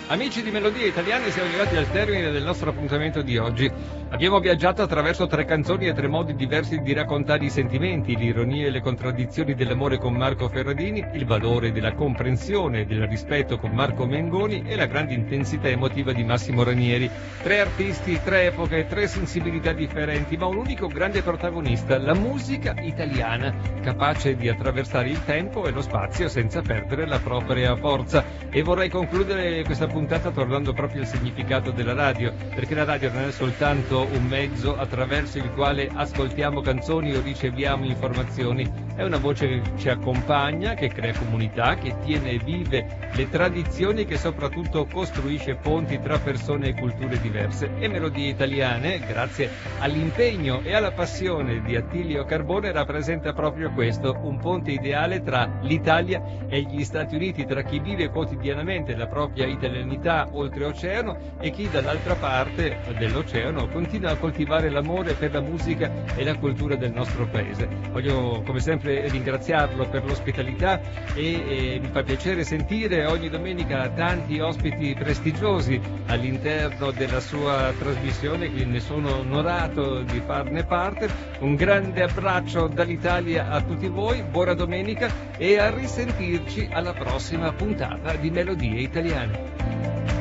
Amici di Melodie Italiane, siamo arrivati al termine del nostro appuntamento di oggi. Abbiamo viaggiato attraverso 3 canzoni e 3 modi diversi di raccontare i sentimenti, l'ironia e le contraddizioni dell'amore con Marco Ferradini, il valore della comprensione e del rispetto con Marco Mengoni e la grande intensità emotiva di Massimo Ranieri. 3 artisti, 3 epoche, 3 sensibilità differenti, ma un unico grande protagonista, la musica italiana, capace di attraversare il tempo e lo spazio senza perdere la propria forza. E vorrei concludere questa puntata tornando proprio al significato della radio, perché la radio non è soltanto un mezzo attraverso il quale ascoltiamo canzoni o riceviamo informazioni, è una voce che ci accompagna, che crea comunità, che tiene vive le tradizioni e che soprattutto costruisce ponti tra persone e culture diverse. E Melodie Italiane, grazie all'impegno e alla passione di Attilio Carbone, rappresenta proprio questo, un ponte ideale tra l'Italia e gli Stati Uniti, tra chi vive quotidianamente la propria italianità oltreoceano e chi dall'altra parte dell'oceano continua a coltivare l'amore per la musica e la cultura del nostro paese. Voglio come sempre ringraziarlo per l'ospitalità e mi fa piacere sentire ogni domenica tanti ospiti prestigiosi all'interno della sua trasmissione, quindi ne sono onorato di farne parte. Un grande abbraccio dall'Italia a tutti voi, buona domenica e a risentirci alla prossima puntata di Melodie Italiane.